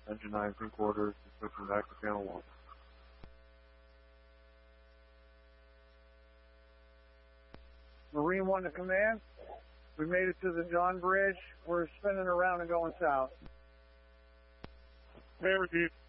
Engine 9 sync orders, switching back to channel 1. Marine 1 to command. We made it to the John Bridge. We're spinning around and going south. Hey, repeat.